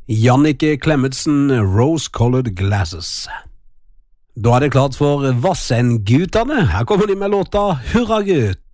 Jannicke Clemmensen, Rose Colored Glasses. Da det klart for Vassendgutane. Her kommer de med låta Hurra Gutt.